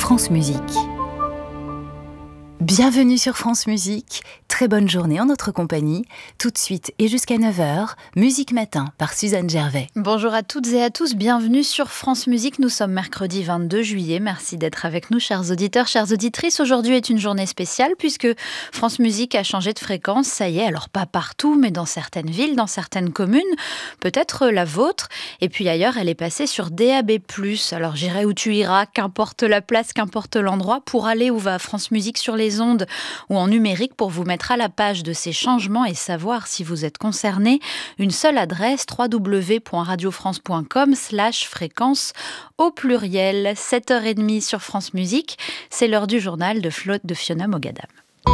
France Musique. Bienvenue sur France Musique, très bonne journée en notre compagnie. Tout de suite et jusqu'à 9h, Musique Matin par Suzanne Gervais. Bonjour à toutes et à tous, bienvenue sur France Musique. Nous sommes mercredi 22 juillet, merci d'être avec nous chers auditeurs, chères auditrices. Aujourd'hui est une journée spéciale puisque France Musique a changé de fréquence, ça y est, alors pas partout mais dans certaines villes, dans certaines communes, peut-être la vôtre. Et puis ailleurs, elle est passée sur DAB+. Alors j'irai où tu iras, qu'importe la place, qu'importe l'endroit, pour aller où va France Musique sur les ondes ou en numérique pour vous mettre à la page de ces changements et savoir si vous êtes concerné. Une seule adresse, www.radiofrance.com/fréquence au pluriel. 7h30 sur France Musique, c'est l'heure du journal de Fiona Mogadam.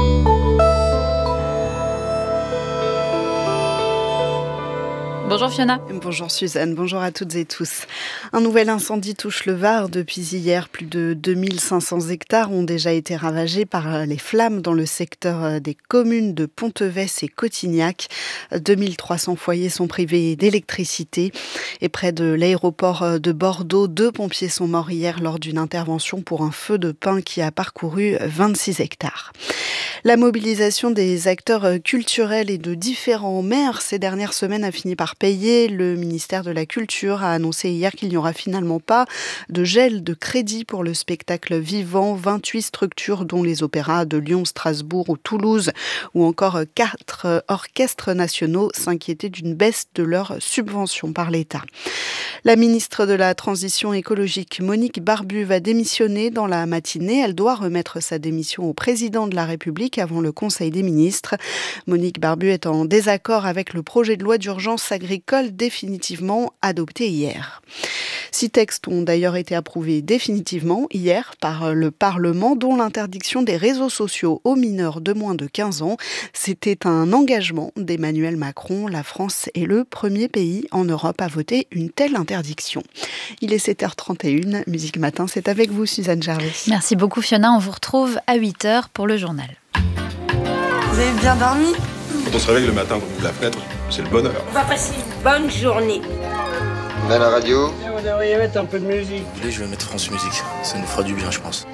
Bonjour Fiona. Bonjour Suzanne, bonjour à toutes et tous. Un nouvel incendie touche le Var. Depuis hier, plus de 2500 hectares ont déjà été ravagés par les flammes dans le secteur des communes de Pontevès et Cotignac. 2300 foyers sont privés d'électricité. Et près de l'aéroport de Bordeaux, 2 pompiers sont morts hier lors d'une intervention pour un feu de pin qui a parcouru 26 hectares. La mobilisation des acteurs culturels et de différents maires ces dernières semaines a fini par payer. Le ministère de la Culture a annoncé hier qu'il n'y aura finalement pas de gel de crédit pour le spectacle vivant. 28 structures dont les opéras de Lyon, Strasbourg ou Toulouse ou encore 4 orchestres nationaux s'inquiétaient d'une baisse de leurs subventions par l'État. La ministre de la Transition écologique, Monique Barbu, va démissionner dans la matinée. Elle doit remettre sa démission au président de la République avant le Conseil des ministres. Monique Barbu est en désaccord avec le projet de loi d'urgence agricole définitivement adopté hier. 6 textes ont d'ailleurs été approuvés définitivement hier par le Parlement, dont l'interdiction des réseaux sociaux aux mineurs de moins de 15 ans. C'était un engagement d'Emmanuel Macron. La France est le premier pays en Europe à voter une telle interdiction. Il est 7h31, Musique Matin, c'est avec vous Suzanne Gervais. Merci beaucoup Fiona, on vous retrouve à 8h pour le journal. Vous avez bien dormi ? Quand on se réveille le matin, on ouvre la fenêtre, c'est le bonheur. On va passer une bonne journée. On a la radio. Vous devriez mettre un peu de musique. Je vais mettre France Musique, ça nous fera du bien je pense.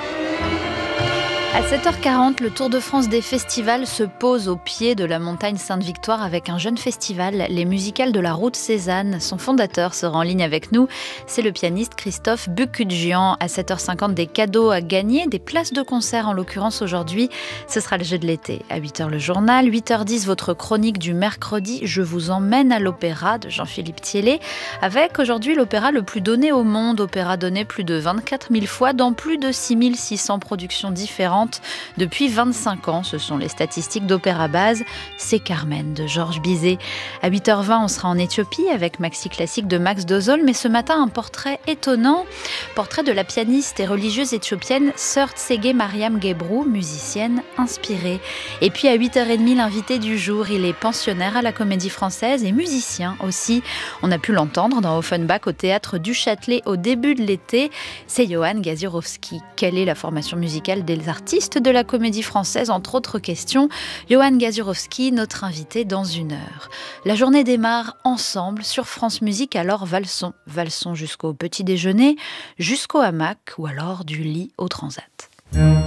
À 7h40, le Tour de France des festivals se pose au pied de la montagne Sainte-Victoire avec un jeune festival, les Musicales de la Route Cézanne. Son fondateur sera en ligne avec nous, c'est le pianiste Christophe Bukudjian. À 7h50, des cadeaux à gagner, des places de concert en l'occurrence aujourd'hui. Ce sera le jeu de l'été. À 8h, le journal. 8h10, votre chronique du mercredi, Je vous emmène à l'opéra de Jean-Philippe Thiellet. Avec aujourd'hui l'opéra le plus donné au monde. Opéra donné plus de 24 000 fois dans plus de 6 600 productions différentes. Depuis 25 ans, ce sont les statistiques d'Opéra Base. C'est Carmen de Georges Bizet. À 8h20, on sera en Éthiopie avec Maxi Classique de Max Dozol. Mais ce matin, un portrait étonnant. Portrait de la pianiste et religieuse éthiopienne Sœur Tsege Mariam Gebru, musicienne inspirée. Et puis à 8h30, l'invité du jour, il est pensionnaire à la Comédie Française et musicien aussi. On a pu l'entendre dans Offenbach au Théâtre du Châtelet au début de l'été. C'est Johan Gaziorowski. Quelle est la formation musicale des artistes de la Comédie Française, entre autres questions. Johan Gaziorowski, notre invité dans 1 heure. La journée démarre ensemble sur France Musique, alors valsons. Valsons jusqu'au petit déjeuner, jusqu'au hamac ou alors du lit au transat.